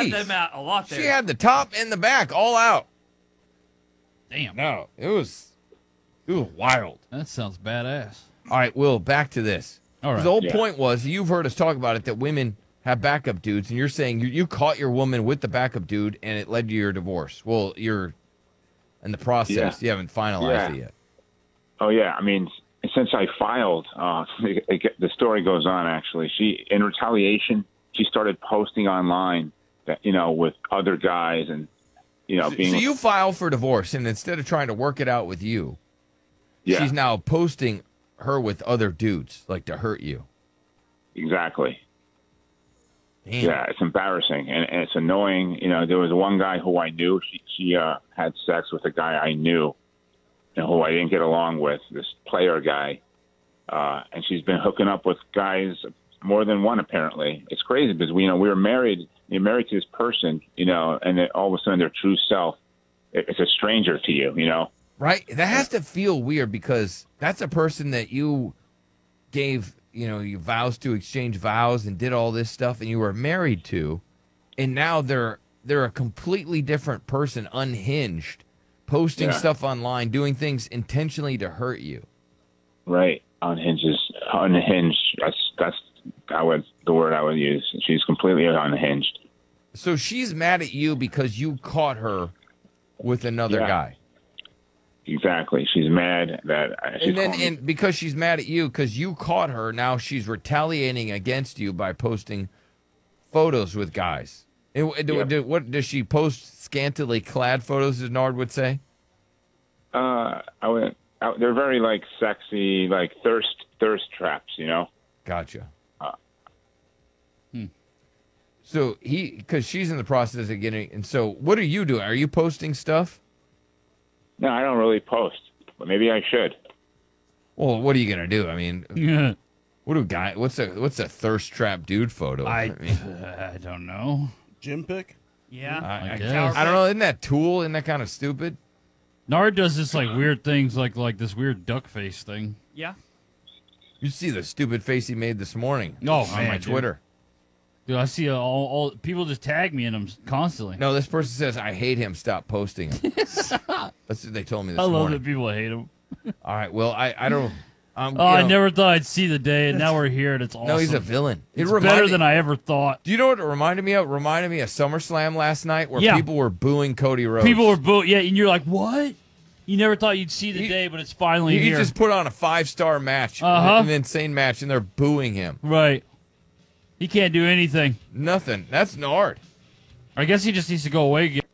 had them out a lot there. She had the top and the back all out. Damn. No, it was wild. That sounds badass. All right, Will, back to this. All right. The whole point was, you've heard us talk about it, that women have backup dudes, and you're saying you caught your woman with the backup dude, and it led to your divorce. Well, you're in the process. You haven't finalized it yet. Oh, yeah. I mean, since I filed, the story goes on, actually. She, in retaliation, she started posting online that, with other guys and, being... So you file for divorce, and instead of trying to work it out with you, she's now posting her with other dudes, like to hurt you. Exactly. Damn. Yeah, it's embarrassing, and it's annoying. There was one guy who I knew. She had sex with a guy I knew and who I didn't get along with, this player guy. And she's been hooking up with guys, more than one, apparently. It's crazy because, we were married. You're married to this person, and then all of a sudden their true self, it's a stranger to you, Right? That has to feel weird because that's a person that you gave, you vows to, exchange vows and did all this stuff, and you were married to, and now they're a completely different person, unhinged, posting stuff online, doing things intentionally to hurt you. Right. Unhinged. That's the word I would use. She's completely unhinged. So she's mad at you because you caught her with another guy. Exactly. She's mad that... And because she's mad at you because you caught her, now she's retaliating against you by posting photos with guys. What does she post? Scantily clad photos, as Nard would say? They're very, sexy, thirst traps, Gotcha. So because she's in the process of getting... And so what are you doing? Are you posting stuff? No, I don't really post, but maybe I should. Well, what are you gonna do? I mean, what's a thirst trap dude photo? I don't know. Gym pic? Yeah, I don't know. Isn't that Tool? Isn't that kind of stupid? Nard does this weird things, like this weird duck face thing. Yeah. You see the stupid face he made this morning? Oh, on my Twitter. Dude, I see all people just tag me in them constantly. No, this person says, I hate him. Stop posting him. That's what they told me this morning. I love that people hate him. All right. Well, I don't. I never thought I'd see the day, and now we're here, and it's awesome. No, he's a villain. It's better than I ever thought. Do you know what it reminded me of? It reminded me of SummerSlam last night, where people were booing Cody Rhodes. People were booing, and you're like, what? You never thought you'd see the day, but it's finally here. He just put on a 5-star match, an insane match, and they're booing him. Right. He can't do anything. Nothing. That's Nard. I guess he just needs to go away again.